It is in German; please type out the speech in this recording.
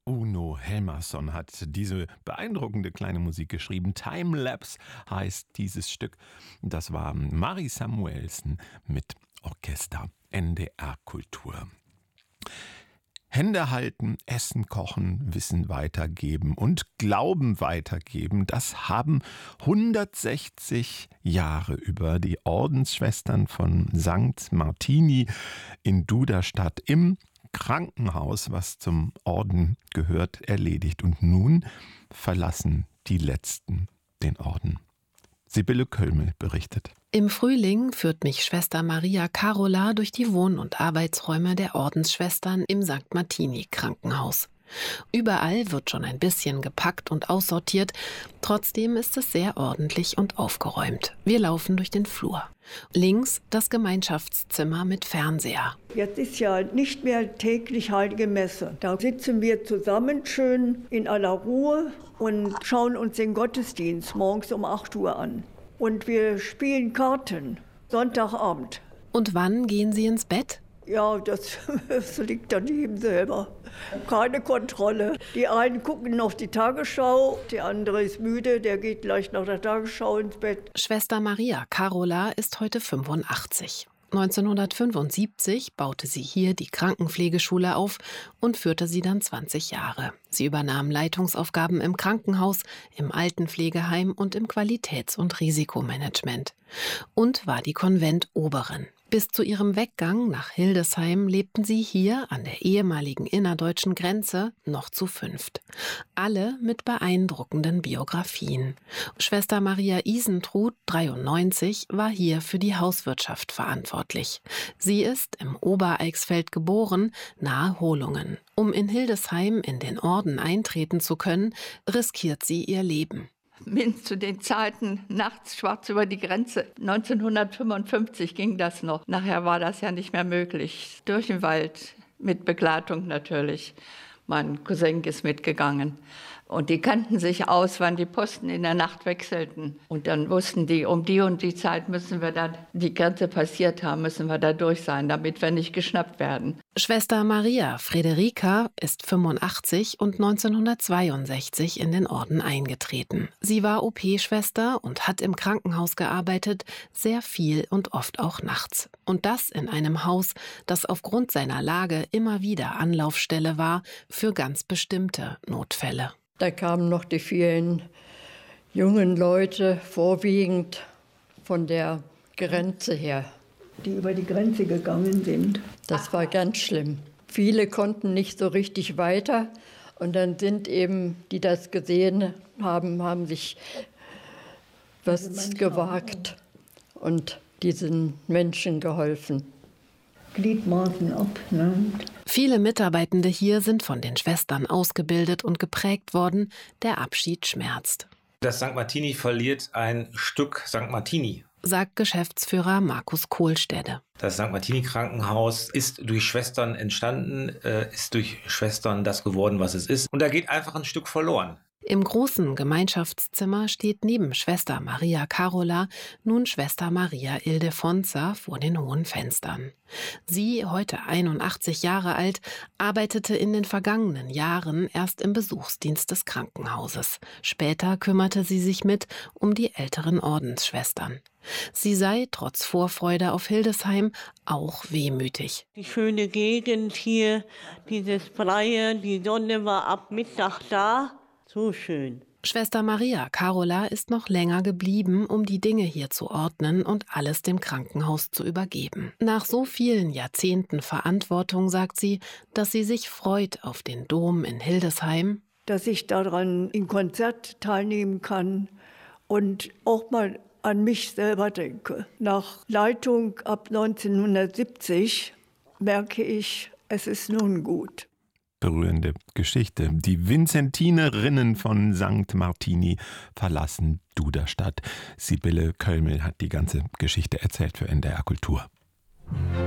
Uno Helmarsson hat diese beeindruckende kleine Musik geschrieben. Timelapse heißt dieses Stück. Das war Marie Samuelsen mit Orchester. NDR Kultur. Hände halten, Essen kochen, Wissen weitergeben und Glauben weitergeben, das haben 160 Jahre über die Ordensschwestern von St. Martini in Duderstadt im Krankenhaus, was zum Orden gehört, erledigt. Und nun verlassen die Letzten den Orden. Sibylle Köllmel berichtet. Im Frühling führt mich Schwester Maria Carola durch die Wohn- und Arbeitsräume der Ordensschwestern im St. Martini Krankenhaus. Überall wird schon ein bisschen gepackt und aussortiert. Trotzdem ist es sehr ordentlich und aufgeräumt. Wir laufen durch den Flur. Links das Gemeinschaftszimmer mit Fernseher. Jetzt ist ja nicht mehr täglich Heilige Messe. Da sitzen wir zusammen schön in aller Ruhe und schauen uns den Gottesdienst morgens um 8 Uhr an. Und wir spielen Karten, Sonntagabend. Und wann gehen Sie ins Bett? Ja, das liegt an jedem selber. Keine Kontrolle. Die einen gucken noch die Tagesschau, der andere ist müde, der geht gleich nach der Tagesschau ins Bett. Schwester Maria Carola ist heute 85. 1975 baute sie hier die Krankenpflegeschule auf und führte sie dann 20 Jahre. Sie übernahm Leitungsaufgaben im Krankenhaus, im Altenpflegeheim und im Qualitäts- und Risikomanagement. Und war die Konventoberin. Bis zu ihrem Weggang nach Hildesheim lebten sie hier an der ehemaligen innerdeutschen Grenze noch zu 5. Alle mit beeindruckenden Biografien. Schwester Maria Isentrud, 93, war hier für die Hauswirtschaft verantwortlich. Sie ist im Obereichsfeld geboren, nahe Holungen. Um in Hildesheim in den Orden eintreten zu können, riskiert sie ihr Leben. Bin zu den Zeiten nachts schwarz über die Grenze. 1955 ging das noch. Nachher war das ja nicht mehr möglich. Durch den Wald, mit Begleitung natürlich. Mein Cousin ist mitgegangen. Und die kannten sich aus, wann die Posten in der Nacht wechselten. Und dann wussten die, um die und die Zeit müssen wir dann die Grenze passiert haben, müssen wir da durch sein, damit wir nicht geschnappt werden. Schwester Maria Frederika ist 85 und 1962 in den Orden eingetreten. Sie war OP-Schwester und hat im Krankenhaus gearbeitet, sehr viel und oft auch nachts. Und das in einem Haus, das aufgrund seiner Lage immer wieder Anlaufstelle war für ganz bestimmte Notfälle. Da kamen noch die vielen jungen Leute, vorwiegend von der Grenze her. Die über die Grenze gegangen sind. Das war ganz schlimm. Viele konnten nicht so richtig weiter. Und dann sind eben, die das gesehen haben, haben sich was gewagt und diesen Menschen geholfen. Gliedmaßen ab. Ne? Viele Mitarbeitende hier sind von den Schwestern ausgebildet und geprägt worden. Der Abschied schmerzt. Das St. Martini verliert ein Stück St. Martini, sagt Geschäftsführer Markus Kohlstede. Das St. Martini Krankenhaus ist durch Schwestern entstanden, ist durch Schwestern das geworden, was es ist. Und da geht einfach ein Stück verloren. Im großen Gemeinschaftszimmer steht neben Schwester Maria Carola nun Schwester Maria Ildefonsa vor den hohen Fenstern. Sie, heute 81 Jahre alt, arbeitete in den vergangenen Jahren erst im Besuchsdienst des Krankenhauses. Später kümmerte sie sich mit um die älteren Ordensschwestern. Sie sei trotz Vorfreude auf Hildesheim auch wehmütig. Die schöne Gegend hier, dieses Freie, die Sonne war ab Mittag da. So schön. Schwester Maria Carola ist noch länger geblieben, um die Dinge hier zu ordnen und alles dem Krankenhaus zu übergeben. Nach so vielen Jahrzehnten Verantwortung sagt sie, dass sie sich freut auf den Dom in Hildesheim. Dass ich daran im Konzert teilnehmen kann und auch mal an mich selber denke. Nach Leitung ab 1970 merke ich, es ist nun gut. Berührende Geschichte. Die Vinzentinerinnen von St. Martini verlassen Duderstadt. Sibylle Köllmel hat die ganze Geschichte erzählt für NDR Kultur.